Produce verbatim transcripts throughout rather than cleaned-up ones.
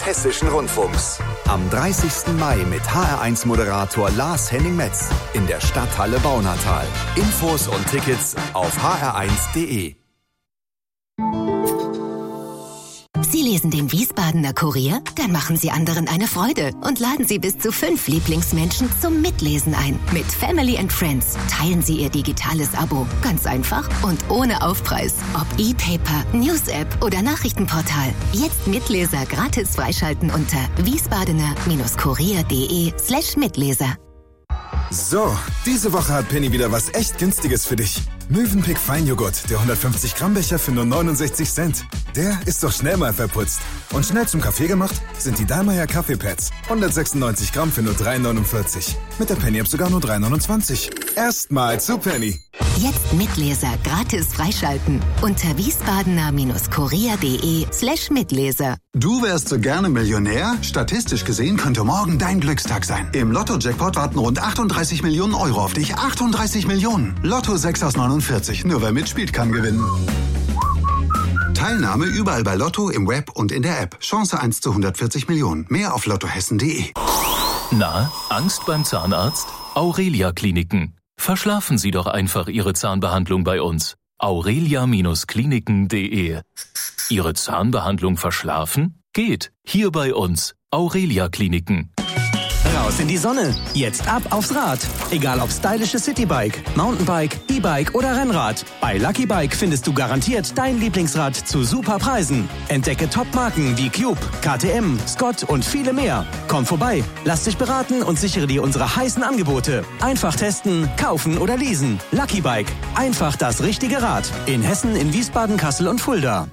Hessischen Rundfunks. Am dreißigsten Mai mit H R eins Moderator Lars Henning Metz in der Stadthalle Baunatal. Infos und Tickets auf h r eins punkt d e. Sie lesen den Wiesbadener Kurier? Dann machen Sie anderen eine Freude und laden Sie bis zu fünf Lieblingsmenschen zum Mitlesen ein. Mit Family and Friends teilen Sie Ihr digitales Abo. Ganz einfach und ohne Aufpreis. Ob E-Paper, News-App oder Nachrichtenportal. Jetzt Mitleser gratis freischalten unter wiesbadener-kurier.de slash Mitleser. So, diese Woche hat Penny wieder was echt Günstiges für dich. Mövenpick Feinjoghurt, der hundertfünfzig Gramm Becher für nur neunundsechzig Cent. Der ist doch schnell mal verputzt. Und schnell zum Kaffee gemacht sind die Dallmayr Kaffeepads. hundertsechsundneunzig Gramm für nur drei neunundvierzig. Mit der Penny-App sogar nur drei neunundzwanzig. Erstmal zu Penny. Jetzt Mitleser gratis freischalten unter wiesbadener-kurier.de slash Mitleser. Du wärst so gerne Millionär? Statistisch gesehen könnte morgen dein Glückstag sein. Im Lotto-Jackpot warten rund achtunddreißig Millionen Euro auf dich. achtunddreißig Millionen. Lotto sechs aus neunundvierzig. Nur wer mitspielt, kann gewinnen. Teilnahme überall bei Lotto, im Web und in der App. Chance eins zu hundertvierzig Millionen. Mehr auf lottohessen punkt de. Na, Angst beim Zahnarzt? Aurelia Kliniken. Verschlafen Sie doch einfach Ihre Zahnbehandlung bei uns. aurelia-kliniken punkt de. Ihre Zahnbehandlung verschlafen? Geht. Hier bei uns. Aurelia Kliniken. Raus in die Sonne. Jetzt ab aufs Rad. Egal ob stylisches Citybike, Mountainbike, E-Bike oder Rennrad. Bei Lucky Bike findest du garantiert dein Lieblingsrad zu super Preisen. Entdecke Top-Marken wie Cube, K T M, Scott und viele mehr. Komm vorbei, lass dich beraten und sichere dir unsere heißen Angebote. Einfach testen, kaufen oder leasen. Lucky Bike. Einfach das richtige Rad. In Hessen, in Wiesbaden, Kassel und Fulda.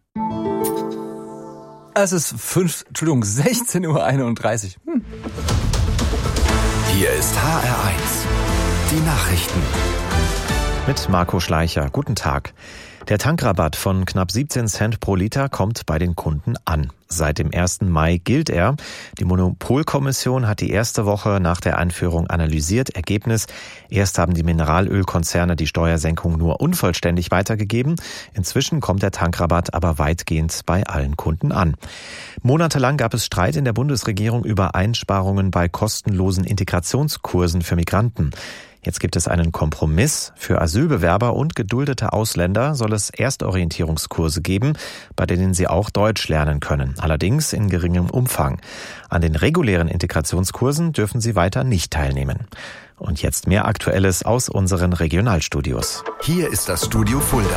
Es ist fünf, Entschuldigung, sechzehn Uhr einunddreißig. Hm. Hier ist H R eins. Die Nachrichten. Mit Marco Schleicher. Guten Tag. Der Tankrabatt von knapp siebzehn Cent pro Liter kommt bei den Kunden an. Seit dem ersten Mai gilt er. Die Monopolkommission hat die erste Woche nach der Einführung analysiert. Ergebnis: Erst haben die Mineralölkonzerne die Steuersenkung nur unvollständig weitergegeben. Inzwischen kommt der Tankrabatt aber weitgehend bei allen Kunden an. Monatelang gab es Streit in der Bundesregierung über Einsparungen bei kostenlosen Integrationskursen für Migranten. Jetzt gibt es einen Kompromiss. Für Asylbewerber und geduldete Ausländer soll es Erstorientierungskurse geben, bei denen sie auch Deutsch lernen können, allerdings in geringem Umfang. An den regulären Integrationskursen dürfen sie weiter nicht teilnehmen. Und jetzt mehr Aktuelles aus unseren Regionalstudios. Hier ist das Studio Fulda.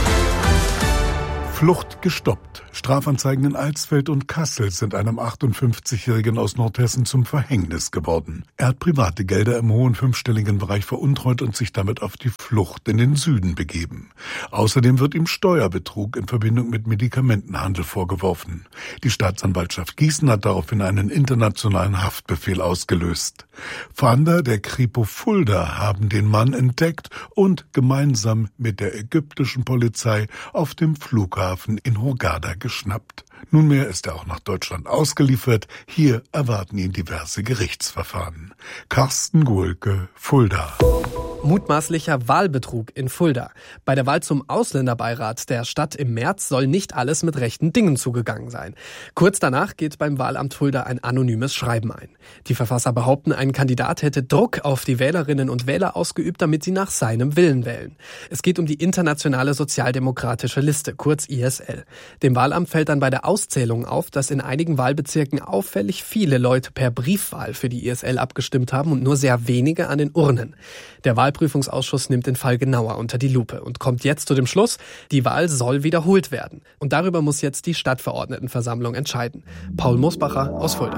Flucht gestoppt. Strafanzeigen in Alsfeld und Kassel sind einem achtundfünfzigjährigen aus Nordhessen zum Verhängnis geworden. Er hat private Gelder im hohen fünfstelligen Bereich veruntreut und sich damit auf die Flucht in den Süden begeben. Außerdem wird ihm Steuerbetrug in Verbindung mit Medikamentenhandel vorgeworfen. Die Staatsanwaltschaft Gießen hat daraufhin einen internationalen Haftbefehl ausgelöst. Fahnder der Kripo Fulda haben den Mann entdeckt und gemeinsam mit der ägyptischen Polizei auf dem Flughafen in Hurghada geschnappt. Nunmehr ist er auch nach Deutschland ausgeliefert. Hier erwarten ihn diverse Gerichtsverfahren. Carsten Guhlke, Fulda. Mutmaßlicher Wahlbetrug in Fulda. Bei der Wahl zum Ausländerbeirat der Stadt im März soll nicht alles mit rechten Dingen zugegangen sein. Kurz danach geht beim Wahlamt Fulda ein anonymes Schreiben ein. Die Verfasser behaupten, ein Kandidat hätte Druck auf die Wählerinnen und Wähler ausgeübt, damit sie nach seinem Willen wählen. Es geht um die Internationale Sozialdemokratische Liste, kurz I S L. Dem Wahlamt fällt dann bei der Auszählung auf, dass in einigen Wahlbezirken auffällig viele Leute per Briefwahl für die I S L abgestimmt haben und nur sehr wenige an den Urnen. Der Wahlprüfungsausschuss nimmt den Fall genauer unter die Lupe und kommt jetzt zu dem Schluss, die Wahl soll wiederholt werden. Und darüber muss jetzt die Stadtverordnetenversammlung entscheiden. Paul Mosbacher aus Fulda.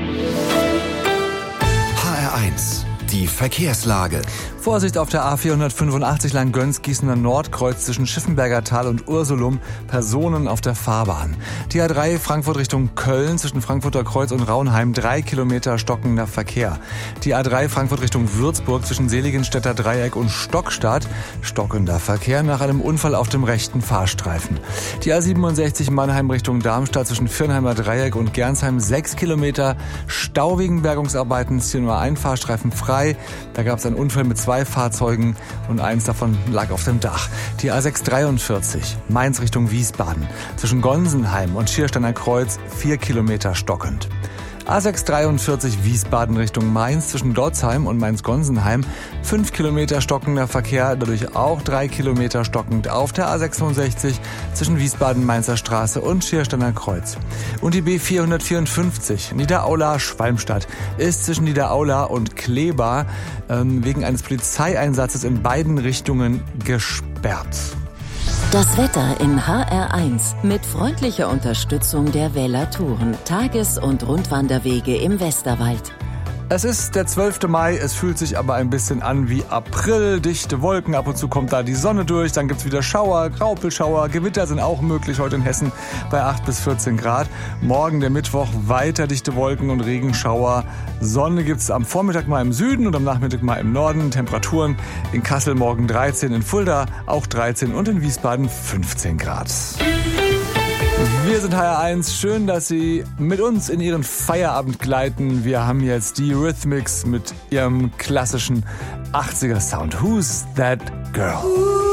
H R eins. Die Verkehrslage. Vorsicht auf der A vierhundertfünfundachtzig Langgöns-Gießener Nordkreuz zwischen Schiffenberger Tal und Ursulum. Personen auf der Fahrbahn. Die A drei Frankfurt Richtung Köln zwischen Frankfurter Kreuz und Raunheim. Drei Kilometer stockender Verkehr. Die A drei Frankfurt Richtung Würzburg zwischen Seligenstädter Dreieck und Stockstadt. Stockender Verkehr nach einem Unfall auf dem rechten Fahrstreifen. Die A siebenundsechzig Mannheim Richtung Darmstadt zwischen Firnheimer Dreieck und Gernsheim. Sechs Kilometer Stau wegen Bergungsarbeiten. Ist hier nur ein Fahrstreifen frei. drei, da gab es einen Unfall mit zwei Fahrzeugen und eins davon lag auf dem Dach. Die A sechs dreiundvierzig, Mainz Richtung Wiesbaden, zwischen Gonsenheim und Schiersteiner Kreuz, vier Kilometer stockend. A sechs dreiundvierzig Wiesbaden Richtung Mainz zwischen Dotzheim und Mainz-Gonsenheim. fünf Kilometer stockender Verkehr, dadurch auch drei Kilometer stockend auf der A sechsundsechzig zwischen Wiesbaden-Mainzer Straße und Schiersteiner Kreuz. Und die B vierhundertvierundfünfzig Niederaula-Schwalmstadt ist zwischen Niederaula und Kleber ähm, wegen eines Polizeieinsatzes in beiden Richtungen gesperrt. Das Wetter in H R eins mit freundlicher Unterstützung der Weller Touren, Tages- und Rundwanderwege im Westerwald. Es ist der zwölfte Mai, es fühlt sich aber ein bisschen an wie April. Dichte Wolken, ab und zu kommt da die Sonne durch, dann gibt's wieder Schauer, Graupelschauer, Gewitter sind auch möglich heute in Hessen bei acht bis vierzehn Grad. Morgen, der Mittwoch, weiter dichte Wolken und Regenschauer. Sonne gibt's am Vormittag mal im Süden und am Nachmittag mal im Norden. Temperaturen in Kassel morgen dreizehn, in Fulda auch dreizehn und in Wiesbaden fünfzehn Grad. Wir sind H R eins. Schön, dass Sie mit uns in Ihren Feierabend gleiten. Wir haben jetzt die Eurythmics mit ihrem klassischen achtziger Sound. Who's That Girl?